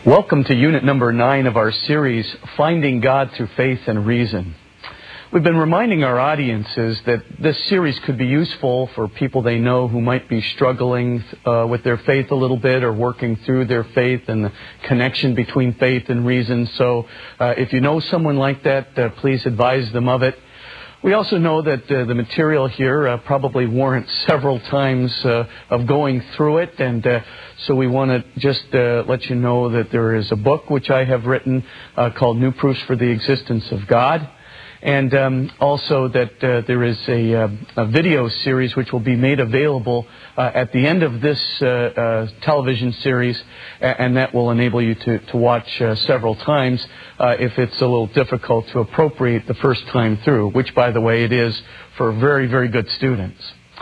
Welcome to unit number 9 of our series, Finding God Through Faith and Reason. We've been reminding our audiences that this series could be useful for people they know who might be struggling with their faith a little bit or working through their faith and the connection between faith and reason. So if you know someone like that, please advise them of it. We also know that the material here probably warrants several times of going through it, and so we want to just let you know that there is a book which I have written called New Proofs for the Existence of God, and also that there is a video series which will be made available at the end of this television series, and that will enable you to watch several times if it's a little difficult to appropriate the first time through, which, by the way, it is for very, very good students.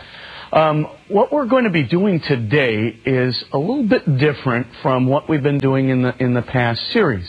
What we're going to be doing today is a little bit different from what we've been doing in the past series.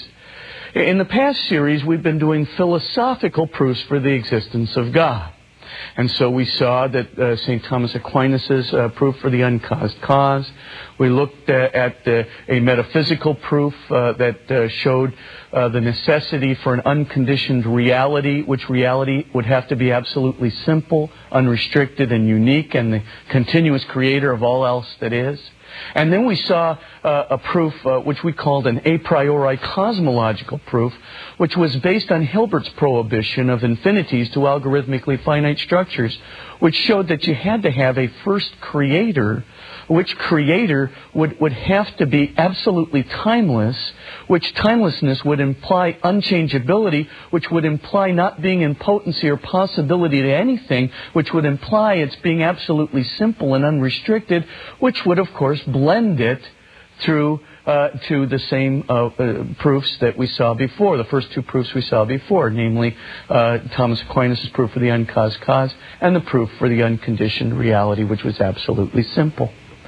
In the past series, we've been doing philosophical proofs for the existence of God. And so we saw that St. Thomas Aquinas' proof for the uncaused cause. We looked at a metaphysical proof that showed the necessity for an unconditioned reality, which reality would have to be absolutely simple, unrestricted, and unique, and the continuous creator of all else that is. And then we saw a proof which we called an a priori cosmological proof, which was based on Hilbert's prohibition of infinities to algorithmically finite structures, which showed that you had to have a first creator, which creator would have to be absolutely timeless, which timelessness would imply unchangeability, which would imply not being in potency or possibility to anything, which would imply it's being absolutely simple and unrestricted, which would, of course, blend it through to the same proofs that we saw before, the first two proofs we saw before, namely Thomas Aquinas' proof for the uncaused cause and the proof for the unconditioned reality, which was absolutely simple.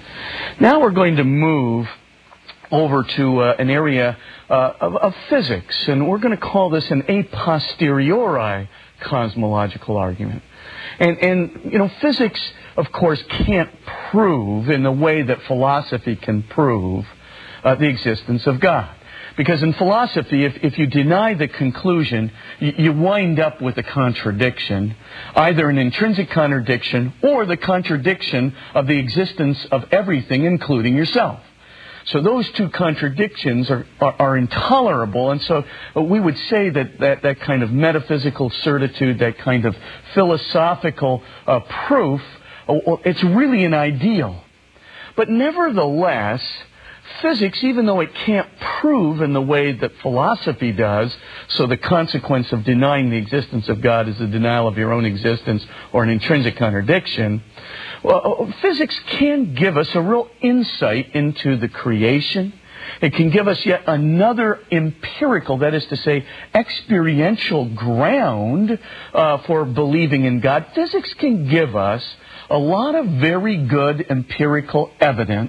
Now we're going to move over to an area of physics, and we're going to call this an a posteriori cosmological argument. And you know, physics, of course, can't prove in the way that philosophy can prove the existence of God. Because in philosophy, if you deny the conclusion, you wind up with a contradiction, either an intrinsic contradiction or the contradiction of the existence of everything, including yourself. So those two contradictions are intolerable, and so we would say that kind of metaphysical certitude, that kind of philosophical proof, it's really an ideal. But nevertheless, physics, even though it can't prove in the way that philosophy does, so the consequence of denying the existence of God is the denial of your own existence or an intrinsic contradiction, well, physics can give us a real insight into the creation. It can give us yet another empirical, that is to say, experiential ground for believing in God. Physics can give us a lot of very good empirical evidence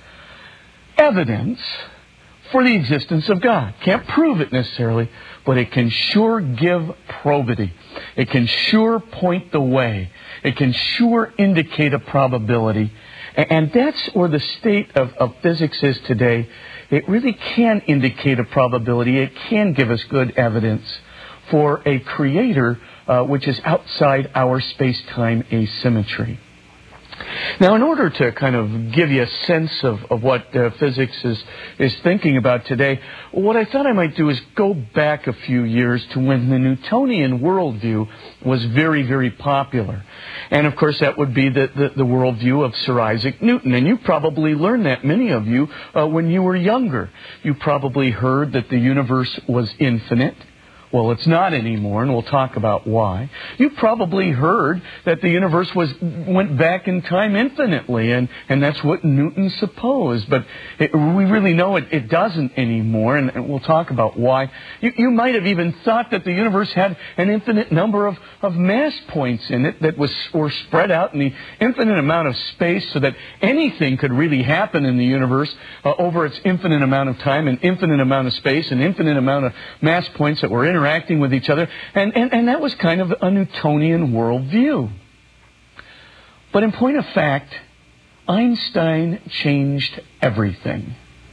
for the existence of God. Can't prove it necessarily, but it can sure give probity. It can sure point the way. It can sure indicate a probability. And that's where the state of physics is today. It really can indicate a probability. It can give us good evidence for a creator which is outside our space-time asymmetry. Now, in order to kind of give you a sense of what physics is thinking about today, what I thought I might do is go back a few years to when the Newtonian worldview was very, very popular. And, of course, that would be the worldview of Sir Isaac Newton. And you probably learned that, many of you, when you were younger. You probably heard that the universe was infinite. Well, it's not anymore, and we'll talk about why. You probably heard that the universe went back in time infinitely, and that's what Newton supposed. But we really know it doesn't anymore, and we'll talk about why. You might have even thought that the universe had an infinite number of mass points in it that were spread out in the infinite amount of space, so that anything could really happen in the universe over its infinite amount of time, an infinite amount of space, an infinite amount of mass points that were interacting with each other, and that was kind of a Newtonian worldview. But in point of fact, Einstein changed everything.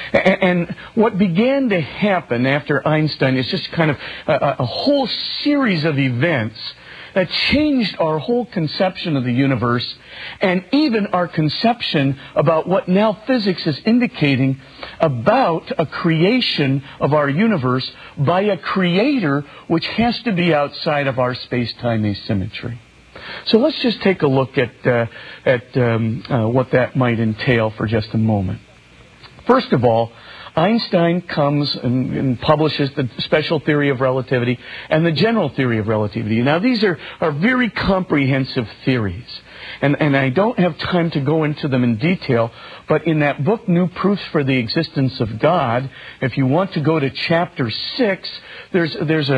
And what began to happen after Einstein is just kind of a whole series of events that changed our whole conception of the universe and even our conception about what now physics is indicating about a creation of our universe by a creator which has to be outside of our space-time asymmetry. So let's just take a look at what that might entail for just a moment. First of all, Einstein comes and publishes the special theory of relativity and the general theory of relativity. Now, these are very comprehensive theories, and I don't have time to go into them in detail, but in that book, New Proofs for the Existence of God, if you want to go to chapter 6, these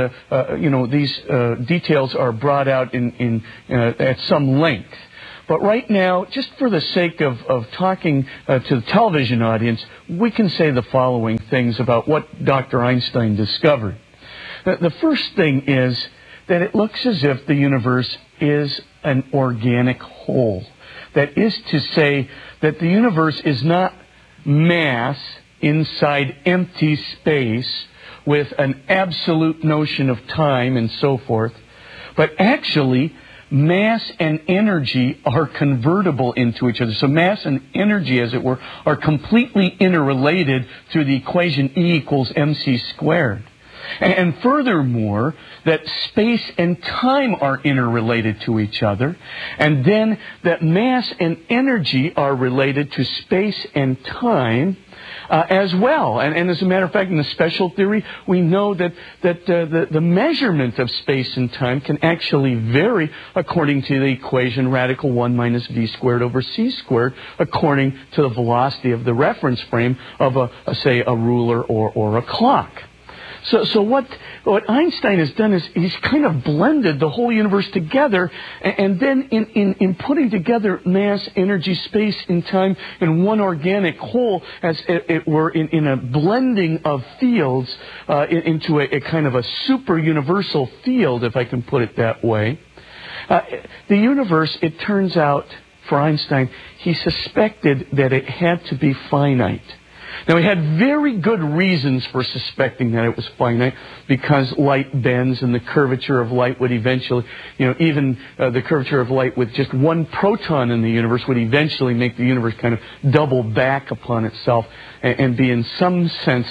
details are brought out at some length. But right now, just for the sake of talking to the television audience, we can say the following things about what Dr. Einstein discovered. The first thing is that it looks as if the universe is an organic whole. That is to say that the universe is not mass inside empty space with an absolute notion of time and so forth, but actually mass and energy are convertible into each other. So mass and energy, as it were, are completely interrelated through the equation E equals mc squared. And furthermore, that space and time are interrelated to each other, and then that mass and energy are related to space and time as well. And as a matter of fact, in the special theory, we know that the measurement of space and time can actually vary according to the equation radical 1 minus v squared over c squared, according to the velocity of the reference frame of say a ruler or a clock. So what Einstein has done is he's kind of blended the whole universe together, and then in putting together mass, energy, space, and time in one organic whole, as it were, in a blending of fields into a kind of a super universal field, if I can put it that way. The universe, it turns out, for Einstein, he suspected that it had to be finite. Now, he had very good reasons for suspecting that it was finite, because light bends and the curvature of light would eventually, even the curvature of light with just one proton in the universe would eventually make the universe kind of double back upon itself and be in some sense,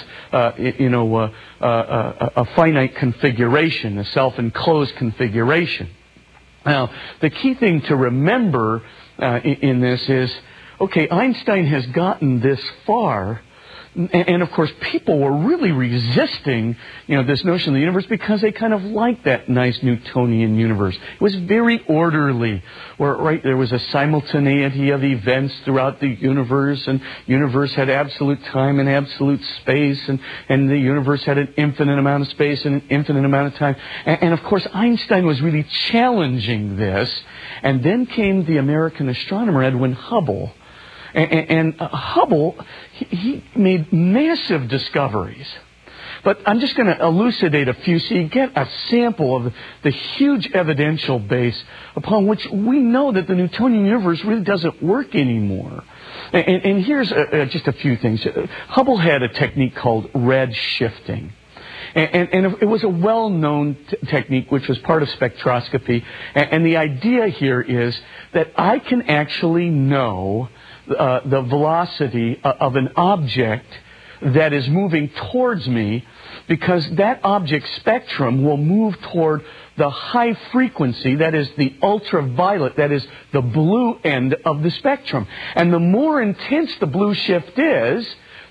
a finite configuration, a self-enclosed configuration. Now, the key thing to remember in this is, okay, Einstein has gotten this far. And of course, people were really resisting, this notion of the universe because they kind of liked that nice Newtonian universe. It was very orderly, where there was a simultaneity of events throughout the universe, and universe had absolute time and absolute space, and the universe had an infinite amount of space and an infinite amount of time. And of course, Einstein was really challenging this. And then came the American astronomer Edwin Hubble. And Hubble, he made massive discoveries. But I'm just going to elucidate a few so you get a sample of the huge evidential base upon which we know that the Newtonian universe really doesn't work anymore. And here's just a few things. Hubble had a technique called red shifting. And it was a well-known technique which was part of spectroscopy. And the idea here is that I can actually know the velocity of an object that is moving towards me, because that object's spectrum will move toward the high frequency, that is the ultraviolet, that is the blue end of the spectrum. And the more intense the blue shift is,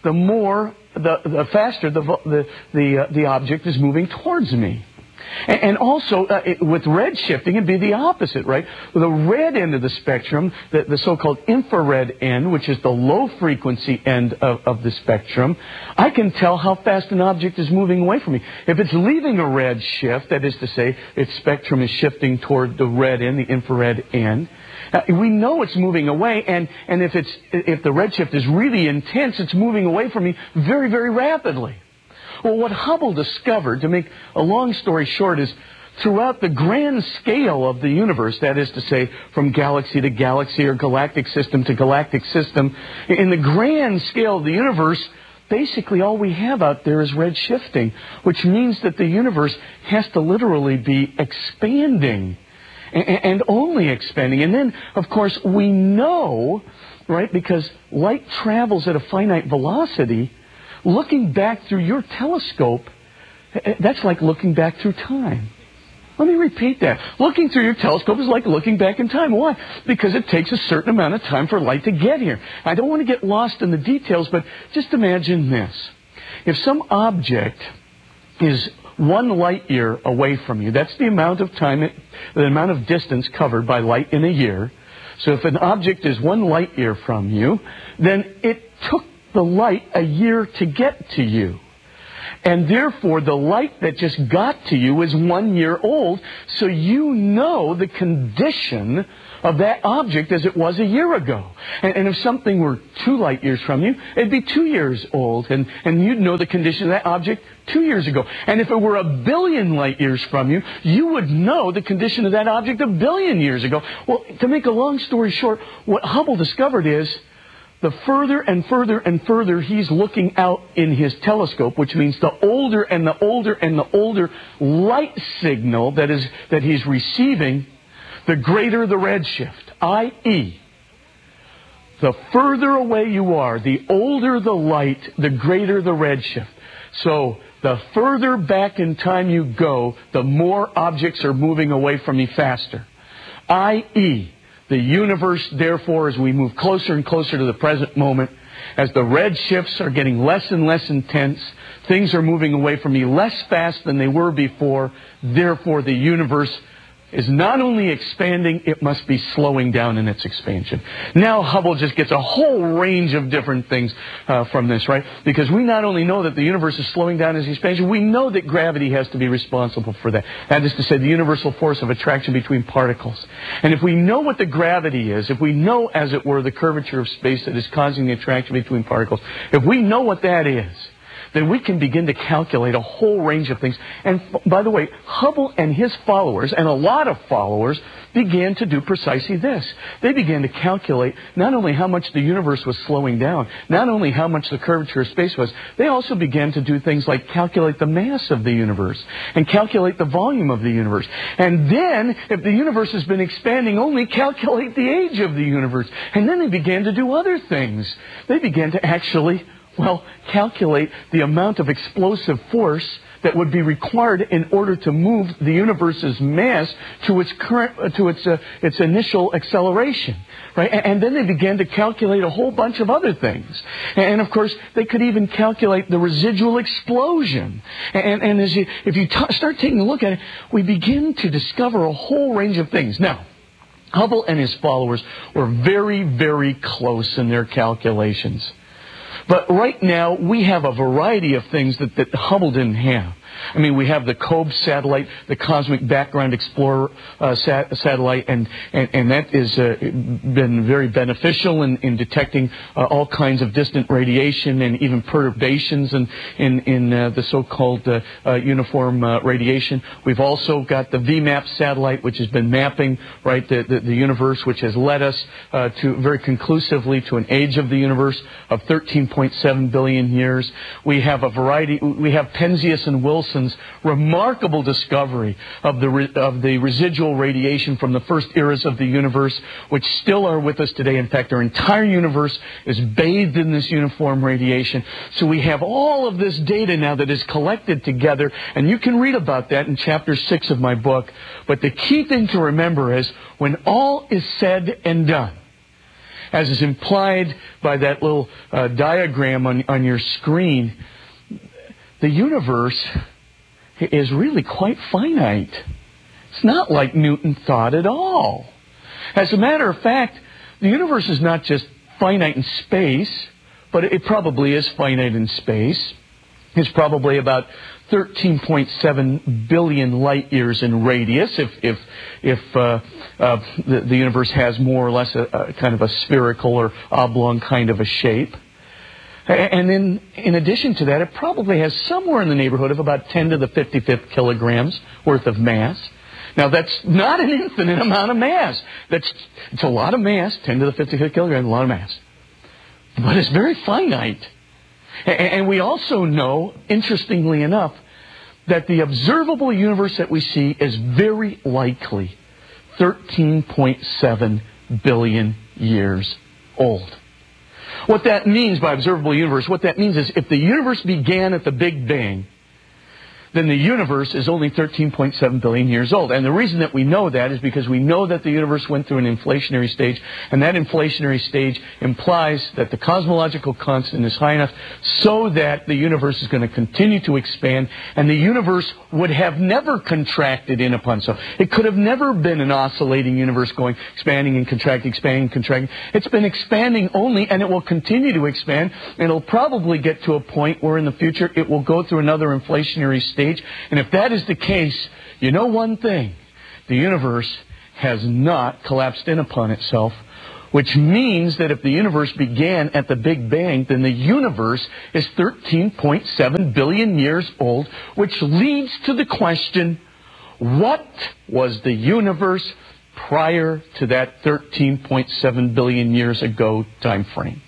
the faster the object is moving towards me. And also, with red shifting, it'd be the opposite, right? The red end of the spectrum, the so-called infrared end, which is the low-frequency end of the spectrum, I can tell how fast an object is moving away from me. If it's leaving a red shift, that is to say, its spectrum is shifting toward the red end, the infrared end, we know it's moving away, and if the red shift is really intense, it's moving away from me very, very rapidly. Well, what Hubble discovered, to make a long story short, is throughout the grand scale of the universe, that is to say, from galaxy to galaxy or galactic system to galactic system, in the grand scale of the universe, basically all we have out there is red shifting, which means that the universe has to literally be expanding and only expanding. And then, of course, we know, right, because light travels at a finite velocity, looking back through your telescope, that's like looking back through time. Let me repeat that. Looking through your telescope is like looking back in time. Why? Because it takes a certain amount of time for light to get here. I don't want to get lost in the details, but just imagine this. If some object is 1 light year away from you, that's the amount of time, the amount of distance covered by light in a year. So if an object is 1 light year from you, then it took the light a year to get to you. And therefore, the light that just got to you is 1 year old, so you know the condition of that object as it was a year ago. And if something were 2 light years from you, it'd be 2 years old, and you'd know the condition of that object 2 years ago. And if it were 1 billion light years from you, you would know the condition of that object 1 billion years ago. Well, to make a long story short, what Hubble discovered is, the further and further and further he's looking out in his telescope, which means the older and the older and the older light signal that he's receiving, the greater the redshift. I.e., the further away you are, the older the light, the greater the redshift. So the further back in time you go, the more objects are moving away from you faster. I.e., the universe, therefore, as we move closer and closer to the present moment, as the red shifts are getting less and less intense, things are moving away from me less fast than they were before. Therefore, the universe is not only expanding, it must be slowing down in its expansion. Now Hubble just gets a whole range of different things from this, right? Because we not only know that the universe is slowing down in its expansion, we know that gravity has to be responsible for that. That is to say, the universal force of attraction between particles. And if we know what the gravity is, if we know, as it were, the curvature of space that is causing the attraction between particles, if we know what that is, then we can begin to calculate a whole range of things. And by the way, Hubble and his followers, and a lot of followers, began to do precisely this. They began to calculate not only how much the universe was slowing down, not only how much the curvature of space was, they also began to do things like calculate the mass of the universe and calculate the volume of the universe. And then, if the universe has been expanding, only calculate the age of the universe. And then they began to do other things. They began to actually, calculate the amount of explosive force that would be required in order to move the universe's mass to its initial acceleration, right? And then they began to calculate a whole bunch of other things. And of course, they could even calculate the residual explosion. And if you start taking a look at it, we begin to discover a whole range of things. Now, Hubble and his followers were very, very close in their calculations. But right now, we have a variety of things that Hubble didn't have. I mean, we have the COBE satellite, the Cosmic Background Explorer satellite, and that has been very beneficial in detecting all kinds of distant radiation and even perturbations in the so-called uniform radiation. We've also got the VMAP satellite, which has been mapping the universe, which has led us to very conclusively to an age of the universe of 13.7 billion years. We have a variety. We have Penzias and Wilson's remarkable discovery of the residual radiation from the first eras of the universe, which still are with us today. In fact, our entire universe is bathed in this uniform radiation. So we have all of this data now that is collected together, and you can read about that in chapter 6 of my book. But the key thing to remember is, when all is said and done, as is implied by that little diagram on your screen, the universe is really quite finite. It's not like Newton thought at all. As a matter of fact, the universe is not just finite in space, but it probably is finite in space. It's probably about 13.7 billion light years in radius if the universe has more or less a kind of a spherical or oblong kind of a shape. And then, in addition to that, it probably has somewhere in the neighborhood of about 10 to the 55th kilograms worth of mass. Now, that's not an infinite amount of mass. It's a lot of mass, 10 to the 55th kilograms, a lot of mass. But it's very finite. And we also know, interestingly enough, that the observable universe that we see is very likely 13.7 billion years old. What that means by observable universe, what that means is if the universe began at the Big Bang, then the universe is only 13.7 billion years old. And the reason that we know that is because we know that the universe went through an inflationary stage, and that inflationary stage implies that the cosmological constant is high enough so that the universe is going to continue to expand, and the universe would have never contracted in upon itself. It could have never been an oscillating universe going, expanding and contracting, expanding and contracting. It's been expanding only, and it will continue to expand, and it'll probably get to a point where in the future it will go through another inflationary stage. And if that is the case, you know one thing, the universe has not collapsed in upon itself, which means that if the universe began at the Big Bang, then the universe is 13.7 billion years old, which leads to the question, what was the universe prior to that 13.7 billion years ago time frame?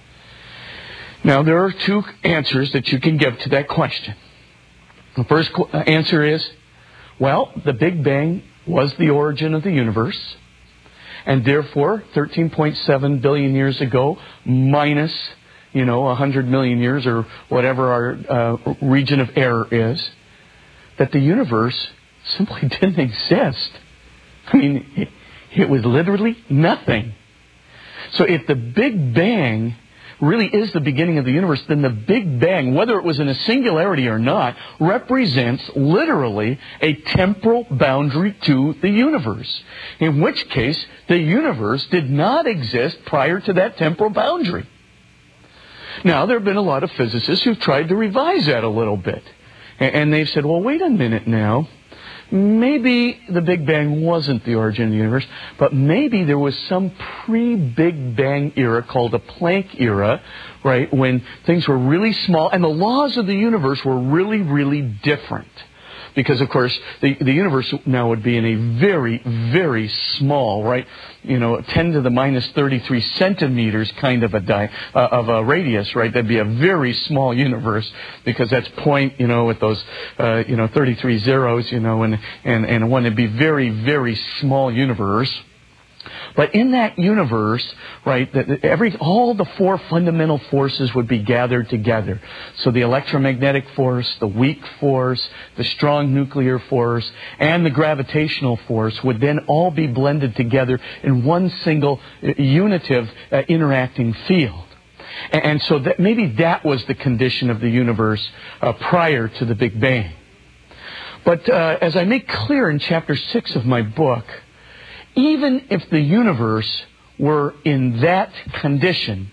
Now, there are two answers that you can give to that question. The first answer is, well, the Big Bang was the origin of the universe, and therefore 13.7 billion years ago minus, 100 million years or whatever our region of error is, that the universe simply didn't exist. I mean, it was literally nothing. So if the Big Bang really is the beginning of the universe, then the Big Bang, whether it was in a singularity or not, represents literally a temporal boundary to the universe. In which case, the universe did not exist prior to that temporal boundary. Now, there have been a lot of physicists who've tried to revise that a little bit. And they've said, well, wait a minute now. Maybe the Big Bang wasn't the origin of the universe, but maybe there was some pre-Big Bang era called a Planck era, right, when things were really small and the laws of the universe were really, really different. Because, of course, the universe now would be in a very, very small, right, 10 to the minus 33 centimeters kind of a radius, right? That'd be a very small universe because that's point, with those, 33 zeros, and one would be very, very small universe. But in that universe, right, all the four fundamental forces would be gathered together. So the electromagnetic force, the weak force, the strong nuclear force, and the gravitational force would then all be blended together in one single unitive interacting field. And so maybe that was the condition of the universe prior to the Big Bang. But as I make clear in chapter 6 of my book, even if the universe were in that condition,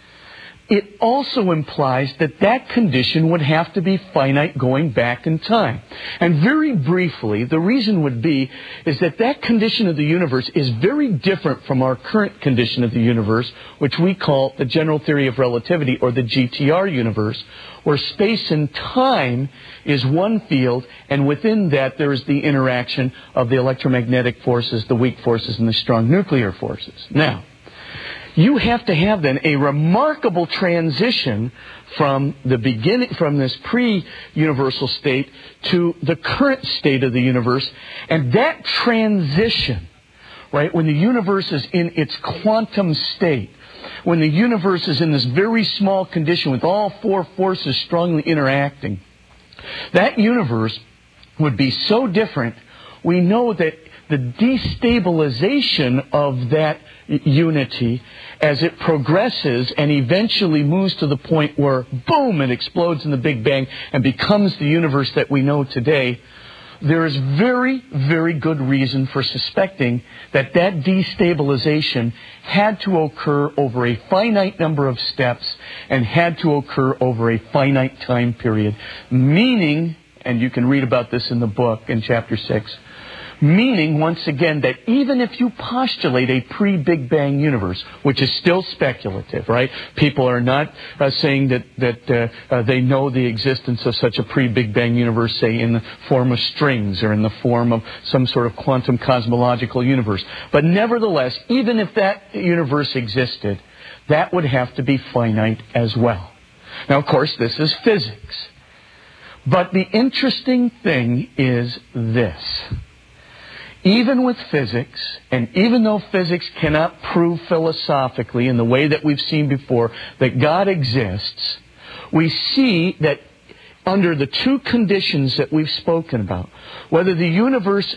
it also implies that that condition would have to be finite going back in time. And very briefly, the reason would be is that that condition of the universe is very different from our current condition of the universe, which we call the general theory of relativity, or the GTR universe, where space and time is one field, and within that there is the interaction of the electromagnetic forces, the weak forces, and the strong nuclear forces. Now, you have to have then a remarkable transition from the beginning, from this pre-universal state to the current state of the universe. And that transition, right, when the universe is in its quantum state, when the universe is in this very small condition with all four forces strongly interacting, that universe would be so different. We know that the destabilization of that unity as it progresses and eventually moves to the point where, boom, it explodes in the Big Bang and becomes the universe that we know today, there is very, very good reason for suspecting that that destabilization had to occur over a finite number of steps and had to occur over a finite time period. Meaning, and you can read about this in the book in chapter 6, meaning, once again, that even if you postulate a pre-Big Bang universe, which is still speculative, right? People are not saying that they know the existence of such a pre-Big Bang universe, say, in the form of strings or in the form of some sort of quantum cosmological universe. But nevertheless, even if that universe existed, that would have to be finite as well. Now, of course, this is physics. But the interesting thing is this. Even with physics, and even though physics cannot prove philosophically in the way that we've seen before that God exists, we see that under the two conditions that we've spoken about, whether the universe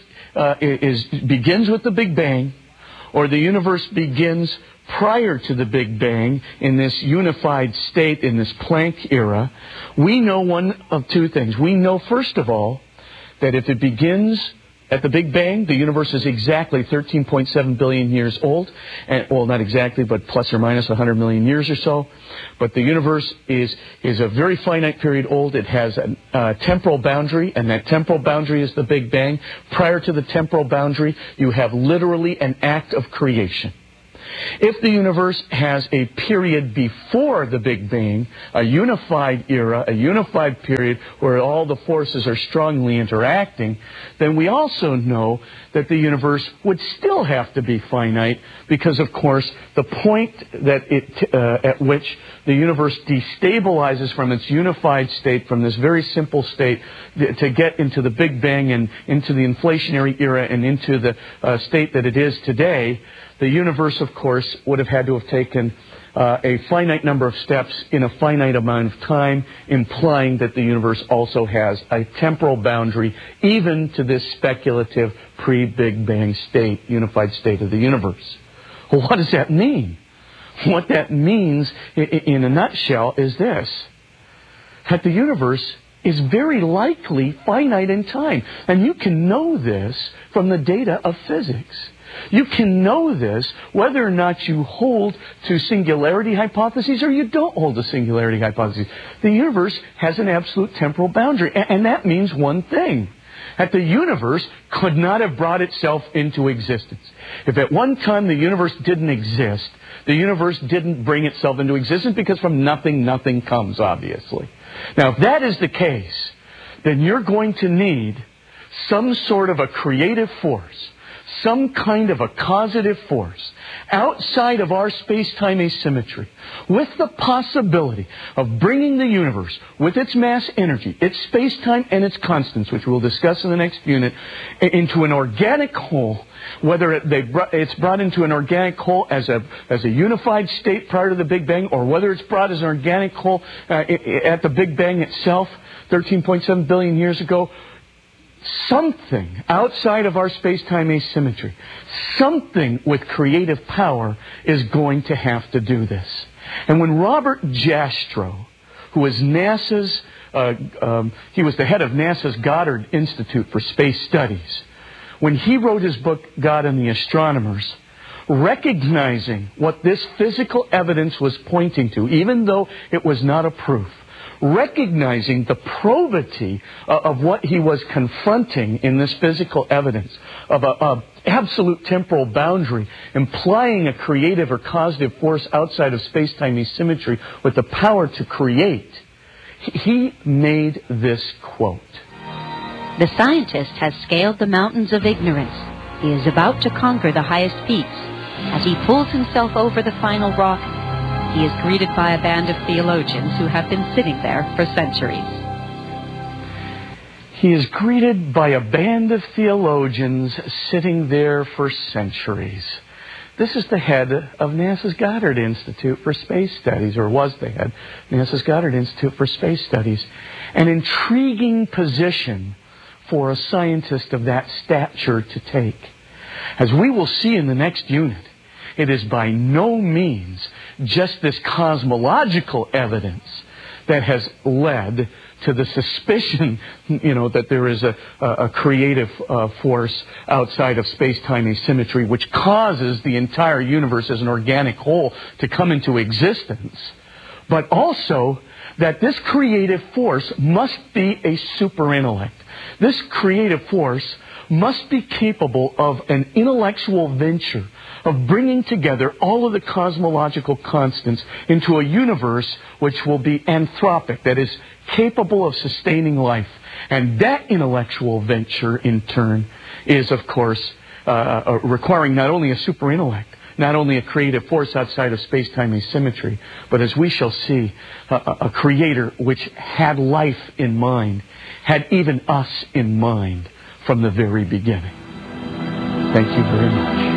begins with the Big Bang, or the universe begins prior to the Big Bang in this unified state, in this Planck era, we know one of two things. We know, first of all, that if it begins at the Big Bang, the universe is exactly 13.7 billion years old. And, well, not exactly, but plus or minus 100 million years or so. But the universe is a very finite period old. It has a temporal boundary, and that temporal boundary is the Big Bang. Prior to the temporal boundary, you have literally an act of creation. If the universe has a period before the Big Bang, a unified era, a unified period where all the forces are strongly interacting, then we also know that the universe would still have to be finite because, of course, the point that at which the universe destabilizes from its unified state, from this very simple state, to get into the Big Bang and into the inflationary era and into the state that it is today, the universe, of course, would have had to have taken a finite number of steps in a finite amount of time, implying that the universe also has a temporal boundary, even to this speculative pre-Big Bang state, unified state of the universe. Well, what does that mean? What that means, in a nutshell, is this: that the universe is very likely finite in time. And you can know this from the data of physics. You can know this whether or not you hold to singularity hypotheses or you don't hold to singularity hypotheses. The universe has an absolute temporal boundary, and that means one thing: that the universe could not have brought itself into existence. If at one time the universe didn't exist, the universe didn't bring itself into existence, because from nothing, nothing comes, obviously. Now, if that is the case, then you're going to need some sort of a creative force, some kind of a causative force outside of our space-time asymmetry, with the possibility of bringing the universe with its mass energy, its space-time and its constants, which we'll discuss in the next unit, into an organic whole. Whether it's brought into an organic whole as a unified state prior to the Big Bang, or whether it's brought as an organic whole at the Big Bang itself 13.7 billion years ago, something outside of our space-time asymmetry, something with creative power, is going to have to do this. And when Robert Jastrow, who was NASA's, he was the head of NASA's Goddard Institute for Space Studies, when he wrote his book, God and the Astronomers, recognizing what this physical evidence was pointing to, even though it was not a proof, recognizing the probity of what he was confronting in this physical evidence, of an absolute temporal boundary, implying a creative or causative force outside of space-time asymmetry with the power to create, he made this quote: "The scientist has scaled the mountains of ignorance. He is about to conquer the highest peaks. As he pulls himself over the final rock, he is greeted by a band of theologians who have been sitting there for centuries." He is greeted by a band of theologians sitting there for centuries. This is the head of NASA's Goddard Institute for Space Studies, or was the head of NASA's Goddard Institute for Space Studies. An intriguing position for a scientist of that stature to take. As we will see in the next unit, it is by no means just this cosmological evidence that has led to the suspicion, that there is a creative force outside of space-time asymmetry which causes the entire universe as an organic whole to come into existence, but also that this creative force must be a superintellect. This creative force must be capable of an intellectual venture of bringing together all of the cosmological constants into a universe which will be anthropic, that is capable of sustaining life. And that intellectual venture, in turn, is, of course, requiring not only a superintellect, not only a creative force outside of space-time asymmetry, but as we shall see, a creator which had life in mind, had even us in mind from the very beginning. Thank you very much.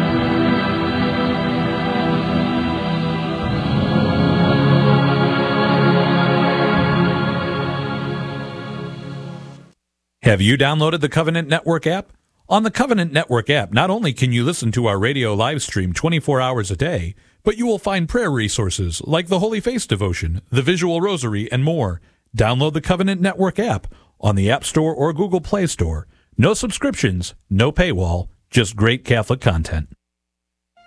Have you downloaded the Covenant Network app? On the Covenant Network app, not only can you listen to our radio live stream 24 hours a day, but you will find prayer resources like the Holy Face Devotion, the Visual Rosary, and more. Download the Covenant Network app on the App Store or Google Play Store. No subscriptions, no paywall, just great Catholic content.